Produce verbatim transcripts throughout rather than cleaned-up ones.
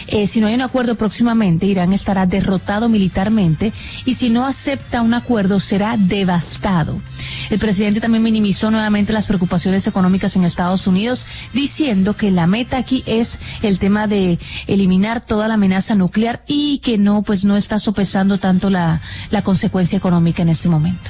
Eh, si no hay un acuerdo próximamente, Irán estará derrotado militarmente y si no acepta un acuerdo será devastado. El presidente también minimizó nuevamente las preocupaciones económicas en Estados Unidos, diciendo que la meta aquí es el tema de eliminar toda la amenaza nuclear y que no, pues no está sopesando tanto la, la consecuencia económica en este momento.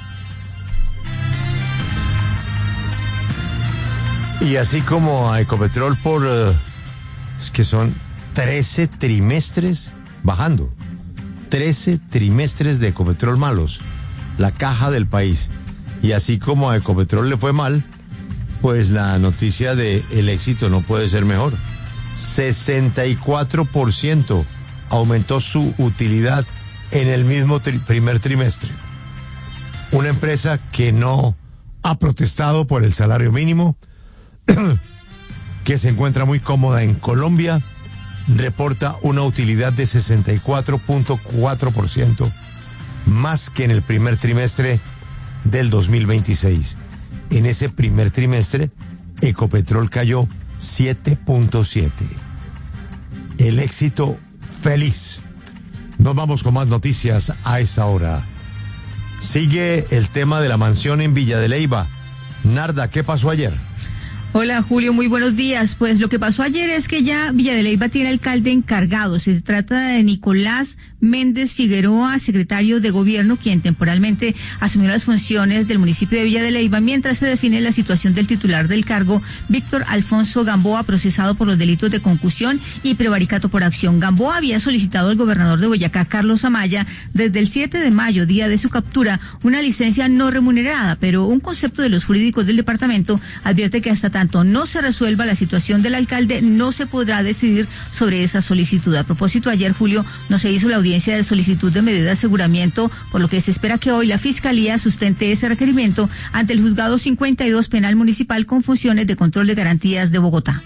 Y así como a Ecopetrol por, uh, es que son trece trimestres bajando, trece trimestres de Ecopetrol malos, la caja del país. Y así como a Ecopetrol le fue mal, pues la noticia de el éxito no puede ser mejor. sesenta y cuatro por ciento aumentó su utilidad en el mismo tri- primer trimestre. Una empresa que no ha protestado por el salario mínimo, que se encuentra muy cómoda en Colombia, reporta una utilidad de sesenta y cuatro punto cuatro por ciento más que en el primer trimestre del dos mil veintiséis. En ese primer trimestre, Ecopetrol cayó siete punto siete. El éxito feliz. Nos vamos con más noticias a esta hora. Sigue el tema de la mansión en Villa de Leyva. Narda, ¿qué pasó ayer? Hola Julio, muy buenos días. Pues lo que pasó ayer es que ya Villa de Leyva tiene alcalde encargado. Se trata de Nicolás Méndez Figueroa, secretario de gobierno, quien temporalmente asumió las funciones del municipio de Villa de Leyva, mientras se define la situación del titular del cargo, Víctor Alfonso Gamboa, procesado por los delitos de concusión y prevaricato por acción. Gamboa había solicitado al gobernador de Boyacá, Carlos Amaya, desde el siete de mayo, día de su captura, una licencia no remunerada, pero un concepto de los jurídicos del departamento advierte que hasta tanto no se resuelva la situación del alcalde, no se podrá decidir sobre esa solicitud. A propósito, ayer, Julio, no se hizo la audiencia de solicitud de medida de aseguramiento, por lo que se espera que hoy la Fiscalía sustente ese requerimiento ante el Juzgado cincuenta y dos Penal Municipal con funciones de control de garantías de Bogotá.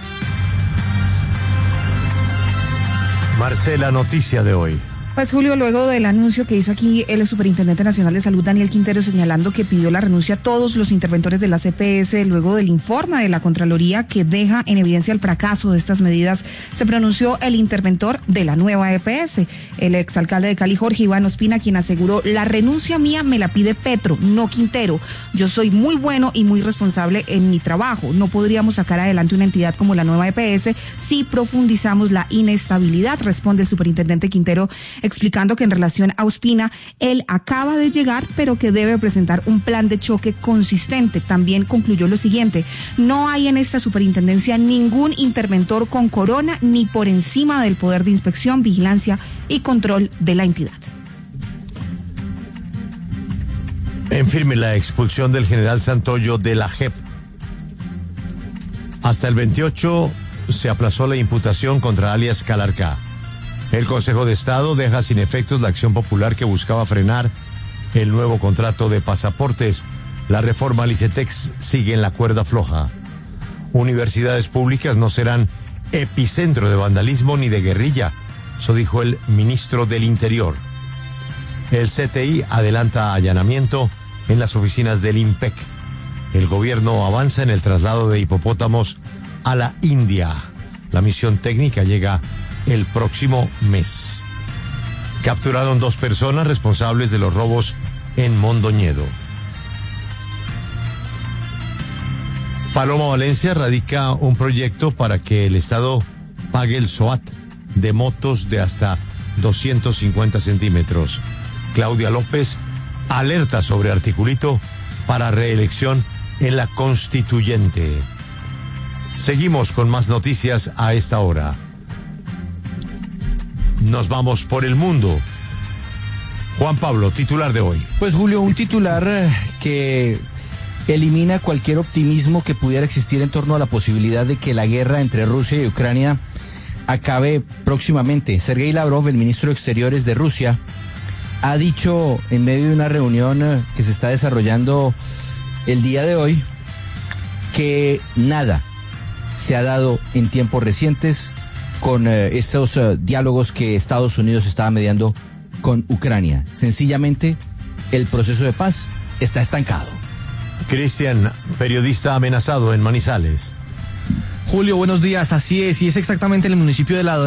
Marcela, noticia de hoy. Pues Julio, luego del anuncio que hizo aquí el Superintendente Nacional de Salud, Daniel Quintero, señalando que pidió la renuncia a todos los interventores de la C P S, luego del informe de la Contraloría que deja en evidencia el fracaso de estas medidas, se pronunció el interventor de la nueva E P S, el exalcalde de Cali, Jorge Iván Ospina, quien aseguró: la renuncia mía me la pide Petro, no Quintero. Yo soy muy bueno y muy responsable en mi trabajo. No podríamos sacar adelante una entidad como la nueva E P S si profundizamos la inestabilidad, responde el Superintendente Quintero, explicando que en relación a Ospina, él acaba de llegar, pero que debe presentar un plan de choque consistente. También concluyó lo siguiente: no hay en esta superintendencia ningún interventor con corona ni por encima del poder de inspección, vigilancia y control de la entidad. En firme la expulsión del general Santoyo de la J E P. Hasta el veintiocho se aplazó la imputación contra alias Calarcá. El Consejo de Estado deja sin efectos la acción popular que buscaba frenar el nuevo contrato de pasaportes. La reforma al ICETEX sigue en la cuerda floja. Universidades públicas no serán epicentro de vandalismo ni de guerrilla, eso dijo el ministro del Interior. El C T I adelanta allanamiento en las oficinas del IMPEC. El gobierno avanza en el traslado de hipopótamos a la India. La misión técnica llega el próximo mes. Capturaron dos personas responsables de los robos en Mondoñedo. Paloma Valencia radica un proyecto para que el Estado pague el SOAT de motos de hasta doscientos cincuenta centímetros. Claudia López alerta sobre articulito para reelección en la Constituyente. Seguimos con más noticias a esta hora. Nos vamos por el mundo. Juan Pablo, titular de hoy. Pues Julio, un titular que elimina cualquier optimismo que pudiera existir en torno a la posibilidad de que la guerra entre Rusia y Ucrania acabe próximamente. Sergei Lavrov, el ministro de Exteriores de Rusia, ha dicho en medio de una reunión que se está desarrollando el día de hoy que nada se ha dado en tiempos recientes con eh, estos eh, diálogos que Estados Unidos estaba mediando con Ucrania. Sencillamente, el proceso de paz está estancado. Cristian, periodista amenazado en Manizales. Julio, buenos días. Así es, y es exactamente en el municipio de La